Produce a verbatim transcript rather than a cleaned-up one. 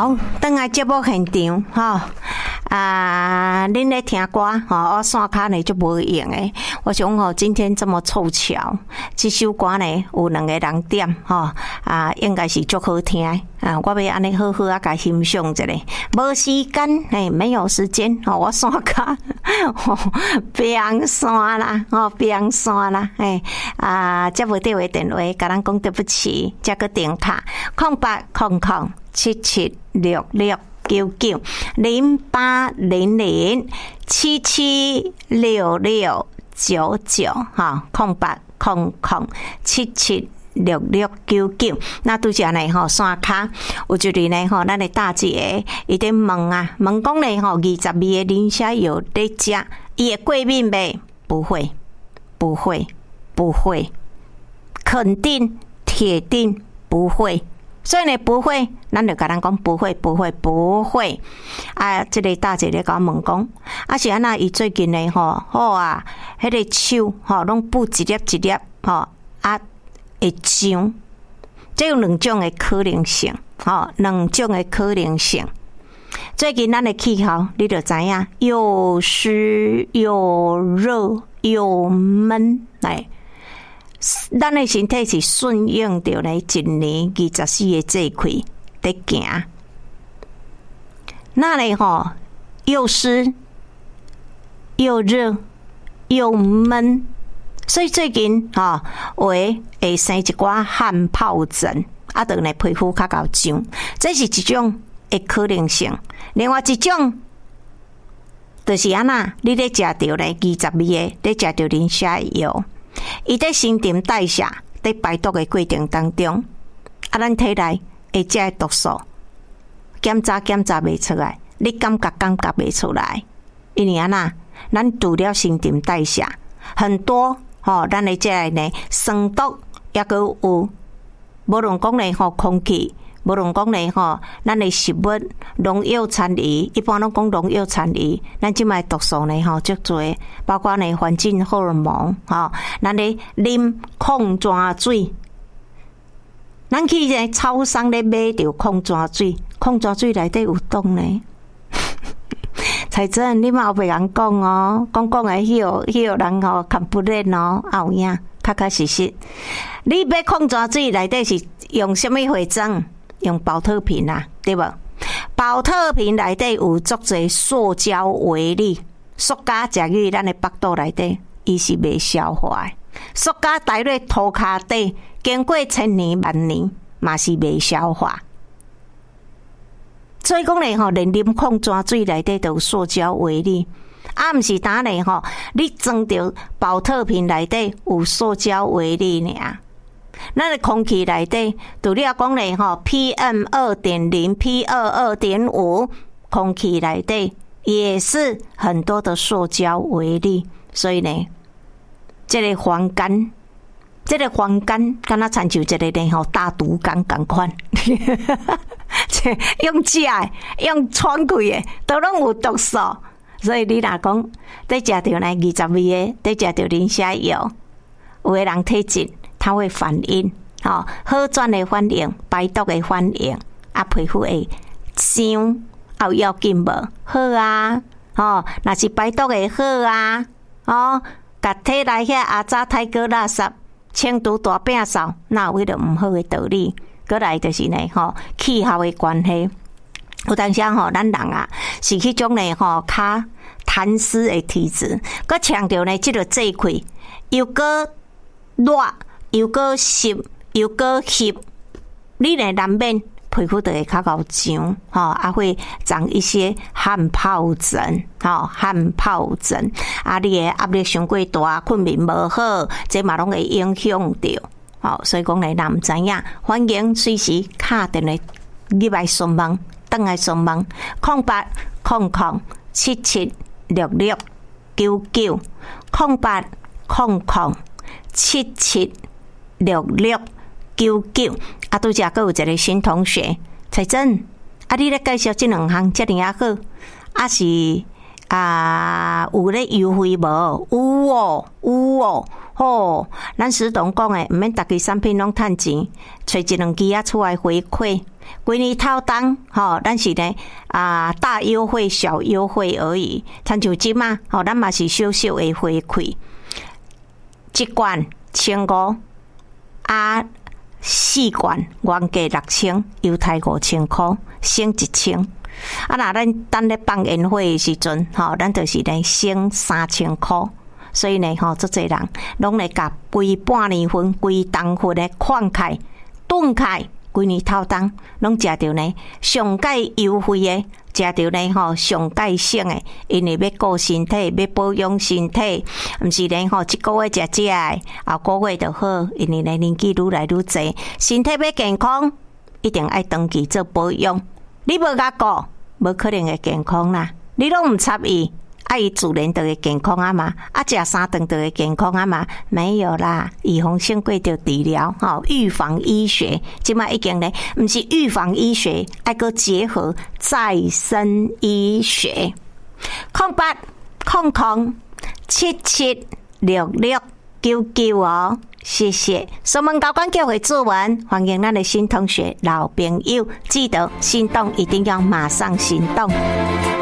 好，等下节目现场吼。啊，恁咧听歌吼，我线卡呢就无用诶。我想吼，今天这么凑巧，这首歌呢有两个人点吼，啊，应该是足好听啊。我要安尼好好啊，甲欣赏一下。无时间，嘿，没有时间吼，我线卡吼变线啦，吼变线啦，嘿啊，接无到的电话，甲咱讲对不起，再个电卡空八空空七七六六。九九零八零零七七六六九九哈，空八空空七七六六九九。那拄则呢吼，线卡有一日呢吼，咱的大姐伊在问啊，问讲呢吼，二十二个零下有在食，伊会过敏袂？不会，不会，不会，肯定铁定不会。所以呢，不会，咱就甲咱讲不会，不会，不会。啊，这个大姐咧甲我问讲，啊是安那？伊最近呢吼，好啊，迄个手吼，拢补一粒一粒吼，啊会痒。这有两种的可能性，吼，两种的可能性。最近咱的气候，你就知影，又湿又热又闷，来。咱的身体是顺应着呢一年二十四个节气在行，那里吼又湿又热又闷，所以最近吼会会生一寡汗疱疹，啊，等呢皮肤较够痒，这是一种的可能性。另外一种就是安那，你咧食着呢二十二个咧食着磷虾药。伊在新陈代谢、在排毒的过程当中，啊，咱体内会食的毒素检查检查袂出来，你感觉感觉袂出来，因为安那，咱除了新陈代谢，很多吼、哦，咱的这个呢酸毒也个有，无论讲呢吼空气。无论讲咧吼，咱的食物、农药残余，一般拢讲农药残余，咱即卖毒素呢吼足多，包括呢环境荷尔蒙吼，咱咧啉矿泉水，咱去呢超商咧买着矿泉水，矿泉水内底有毒呢。彩珍，你嘛有袂人讲哦，讲讲诶，迄个迄个人吼看不认哦，有影，确确实实。你买矿泉水内底是用什么回装？用保特瓶啊，对无？保特瓶内底有足侪塑胶微粒，塑胶食入咱的腹肚内底，伊是袂消化的。塑胶带入涂骹底，经过千年万年，嘛是袂消化。所以讲咧吼，连啉矿泉水内底都有塑胶微粒，啊，毋是单咧吼，你装着保特瓶内底有塑胶微粒尔。咱的空气内底，除了讲咧吼 ，P M 二点零、P 二二点五，空气内底也是很多的塑胶微粒，所以呢，这个环境，这个环境，敢若亲像一个咧吼大毒缸共款，用食的、用喘气的，都拢有毒素，所以你若讲，在食着呢二十二个，在食着磷虾药，有个人体质。它会反应，吼，好转的反应，排毒的反应，啊，皮肤会伤，啊有要紧无？好啊，吼，若是排毒的好啊，哦，甲体内遐阿早太过垃圾、清除大摒扫，哪有迄个毋好的道理？过来就是呢，吼，气候的关系，有当时吼，咱人啊是迄种呢，吼，较痰湿的体质，佮强调呢，即个节气又个热。又个湿又个湿，你呢难免皮肤就会较够痒，吼，啊会长一些汗疱疹，吼，汗疱疹，啊你的压力伤过大，困眠无好，这嘛拢会影响着，吼，所以讲呢，咱毋知影，欢迎随时敲电话入来询问，转来询问，空八空空七七六六九九，空八空空七七。六六九九，啊，拄则阁有一个新同学，彩珍，啊，你咧介绍这两项遮尔啊好，啊是啊有咧优惠无？有哦，有哦， 哦，咱史董讲诶，毋免逐支产品拢趁钱，找一两支啊出来回馈。规年透冬，吼，咱是呢啊大优惠、小优惠而已。参像即嘛，吼，咱嘛是小小诶回馈。一罐千五，啊四罐原价六千，优待五千箍，省一千。啊，若咱等咧放烟火诶时阵，吼，咱就是呢省三千箍。所以呢，吼，足侪人拢来甲规半年份、规冬份诶款开、顿开，规年透冬拢食着呢上介优惠诶，食着呢吼上介省诶，因为要顾身体，要保养身体，毋是呢吼，一个月食食诶，后个月就好，因为呢年纪愈来愈侪，身体要健康，一定爱长期做保养。你无甲顾，无可能会健康啦。你拢毋插伊。啊，伊自然就会健康啊嘛，啊，食三顿就会健康啊嘛，没有啦，预防胜过着治疗，吼，预防医学，即摆已经咧，毋是预防医学，爱个结合再生医学，空八空空七七六六九九哦，谢谢。所门高管教会作文，欢迎咱的新同学、老朋友，记得行动一定要马上行动。